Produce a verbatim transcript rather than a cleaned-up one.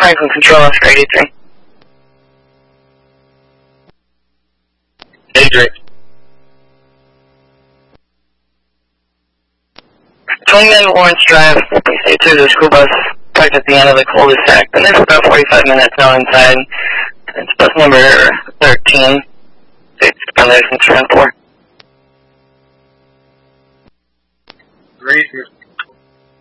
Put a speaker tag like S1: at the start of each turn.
S1: Franklin Control, Oscar eighty-three.
S2: Adrian.
S1: twenty-nine Lawrence Drive, please stay to the school bus parked at the end of the cul-de-sac. Been there for about forty-five minutes now inside. It's bus number thirteen. It's been there since round four.
S2: Read